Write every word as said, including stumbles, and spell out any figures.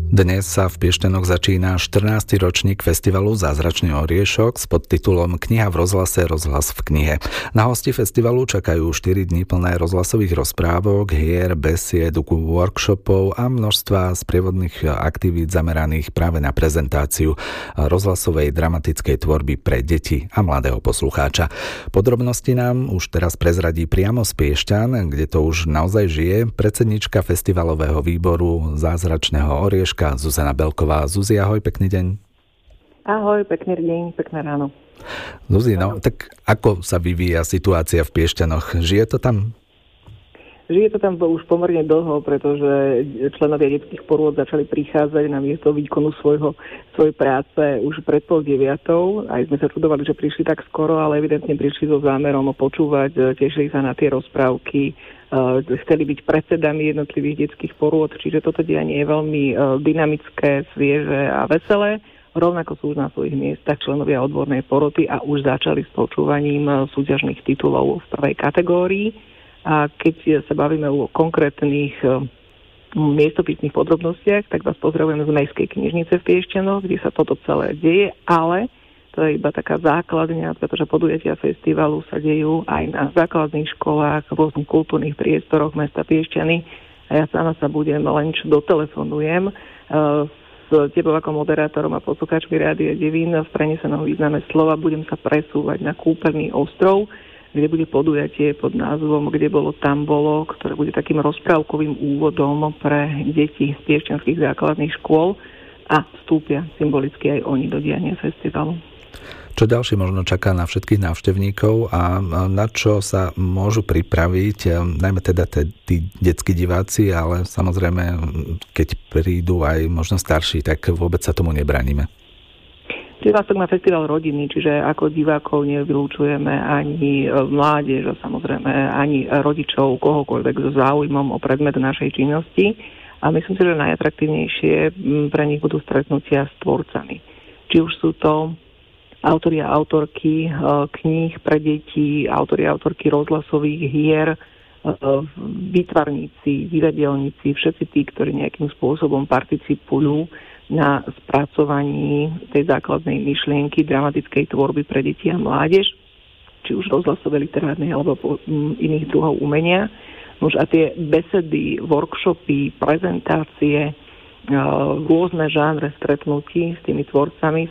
Dnes sa v Piešťanoch začína štrnásty ročník festivalu Zázračný oriešok s podtitulom Kniha v rozhlase, rozhlas v knihe. Na hosti festivalu čakajú štyri dni plné rozhlasových rozprávok, hier, besied, workshopov a množstva sprievodných aktivít zameraných práve na prezentáciu rozhlasovej dramatickej tvorby pre deti a mladého poslucháča. Podrobnosti nám už teraz prezradí priamo z Piešťan, kde to už naozaj žije, predsednička festivalového výboru Zázračného orieška Zuzana Belková. Zuzi, ahoj, pekný deň. Ahoj, pekný deň, pekné ráno. Zuzi, no, tak ako sa vyvíja situácia v Piešťanoch? Žije to tam? Žije to tam už pomerne dlho, pretože členovia detských porôd začali prichádzať na miesto výkonu svojho, svojej práce už pred pol deviatou. Aj sme sa čudovali, že prišli tak skoro, ale evidentne prišli so zámerom počúvať, tešili sa na tie rozprávky, chceli byť predsedami jednotlivých detských porôd, čiže toto dianie je veľmi dynamické, svieže a veselé. Rovnako sú už na svojich miestach členovia odbornej poroty a už začali s počúvaním súťažných titulov v prvej kategórii. A keď sa bavíme o konkrétnych miestopisných podrobnostiach, tak vás pozdravujem z Mestskej knižnice v Piešťanoch, kde sa toto celé deje, ale to je iba taká základňa, pretože podujatia festivalu sa dejú aj na základných školách, v rôznych kultúrnych priestoroch mesta Piešťany a ja sama sa budem len čo dotelefonujem s tebou ako moderátorom a poslucháčmi Rádia Devín v prenesenom význame slova budem sa presúvať na Kúpeľný ostrov, kde bude podujatie pod názvom Kde bolo, tam bolo, ktoré bude takým rozprávkovým úvodom pre deti z piešťanských základných škôl a vstúpia symbolicky aj oni do diania festivalu. Čo ďalšie možno čaká na všetkých návštevníkov a na čo sa môžu pripraviť, najmä teda tí detskí diváci, ale samozrejme, keď prídu aj možno starší, tak vôbec sa tomu nebraníme. Privlastok má festival rodiny, čiže ako divákov nevylúčujeme ani mládež, samozrejme ani rodičov, kohokoľvek so záujmom o predmet našej činnosti. A myslím si, že najatraktívnejšie pre nich budú stretnutia s tvorcami. Či už sú to autori a autorky kníh pre deti, autori a autorky rozhlasových hier, výtvarníci, divadelníci, všetci tí, ktorí nejakým spôsobom participujú na spracovaní tej základnej myšlienky dramatickej tvorby pre deti a mládež, či už rozhlasové, literárnej alebo iných druhov umenia. Nož a tie besedy, workshopy, prezentácie, rôzne žánre stretnutí s tými tvorcami